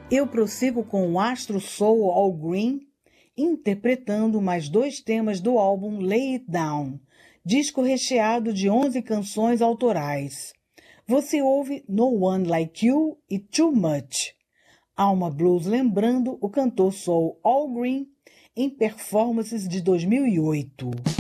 Eu prossigo com o astro soul Al Green, interpretando mais 2 temas do álbum Lay It Down, disco recheado de 11 canções autorais. Você ouve No One Like You e Too Much. Alma Blues lembrando o cantor soul Al Green em performances de 2008.